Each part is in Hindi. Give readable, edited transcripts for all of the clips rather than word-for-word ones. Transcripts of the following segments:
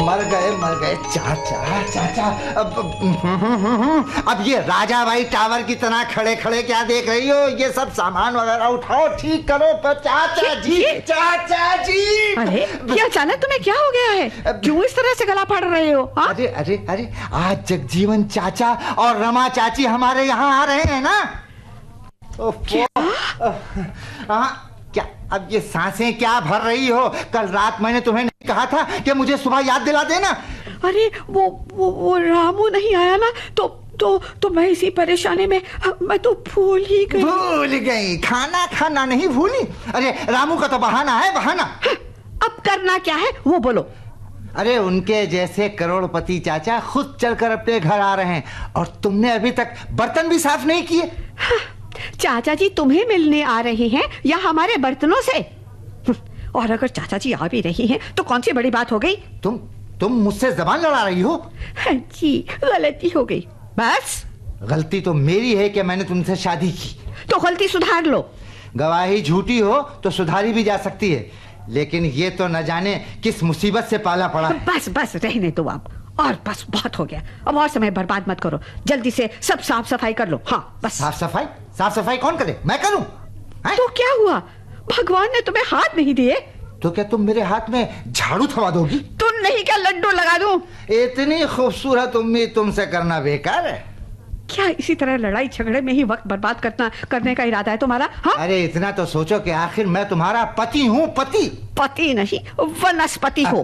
मर गए चाचा चाचा। अब ये राजा भाई टावर की तरह खड़े खड़े क्या देख रही हो? ये सब सामान वगैरह उठाओ, ठीक करो चाचा जी। चाचा जी, अरे ये अचानक तुम्हें क्या हो गया है? क्यों इस तरह से गला फाड़ रहे हो? अरे अरे अरे, आज जगजीवन चाचा और रमा चाची हमारे यहाँ आ रहे हैं ना। क्या अब ये सांसें क्या भर रही हो? कल रात मैंने तुम्हें नहीं कहा था कि मुझे सुबह याद दिला देना? अरे वो रामू नहीं आया ना, तो मैं इसी परेशानी में मैं तो भूल गई। खाना खाना नहीं भूली? अरे रामू का तो बहाना है, बहाना। अब करना क्या है वो बोलो। अरे उनके जैसे करोड़पति चाचा खुद चलकर अपने घर आ रहे हैं और तुमने अभी तक बर्तन भी साफ नहीं किए। चाचा जी तुम्हें मिलने आ रहे हैं या हमारे बर्तनों से? और अगर चाचा जी आ भी रही हैं तो कौन सी बड़ी बात हो गई? तुम मुझसे जबान लड़ा रही हो? जी गलती हो गई। बस गलती तो मेरी है कि मैंने तुमसे शादी की। तो गलती सुधार लो। गवाही झूठी हो तो सुधारी भी जा सकती है, लेकिन ये तो न जाने किस मुसीबत से पाला पड़ा। बस रहने दो आप, और बस बहुत हो गया। अब और समय बर्बाद मत करो, जल्दी से सब साफ सफाई कर लो। हाँ बस। साफ सफाई कौन करे? मैं करूं? तो क्या हुआ? भगवान ने तुम्हें हाथ नहीं दिए तो क्या तुम मेरे हाथ में झाड़ू थमा दोगी? तुम नहीं क्या लड्डू लगा दूं? इतनी खूबसूरत उम्मीद तुमसे करना बेकार है। क्या इसी तरह लड़ाई झगड़े में ही वक्त बर्बाद करने का इरादा है तुम्हारा? हाँ? अरे इतना तो सोचो कि आखिर मैं तुम्हारा पति हूँ। पति नहीं वनस्पति हो।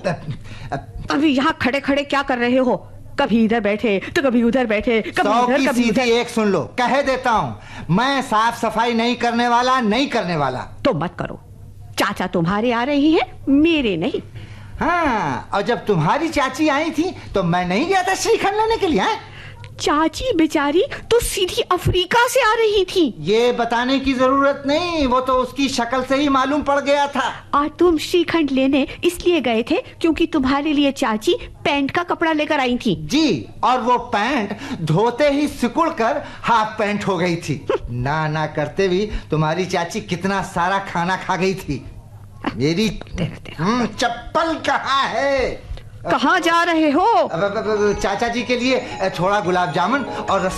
अभी यहाँ खड़े खड़े क्या कर रहे हो? कभी इधर बैठे तो कभी उधर बैठे, कभी इधर कभी उधर। एक सुन लो, कह देता हूँ, मैं साफ सफाई नहीं करने वाला। तो मत करो। चाचा तुम्हारे आ रही हैं, मेरे नहीं। हाँ, और जब तुम्हारी चाची आई थी तो मैं नहीं गया था श्रीखंड लेने के लिए? चाची बेचारी तो सीधी अफ्रीका से आ रही थी। ये बताने की जरूरत नहीं, वो तो उसकी शक्ल से ही मालूम पड़ गया था। और तुम श्रीखंड लेने इसलिए गए थे क्योंकि तुम्हारे लिए चाची पैंट का कपड़ा लेकर आई थी। जी, और वो पैंट धोते ही सिकुड़ कर हाफ पैंट हो गई थी। ना करते भी तुम्हारी चाची कितना सारा खाना खा गई थी। मेरी चप्पल कहाँ है? कहाँ जा रहे हो? चाचा जी के लिए थोड़ा गुलाब जामुन और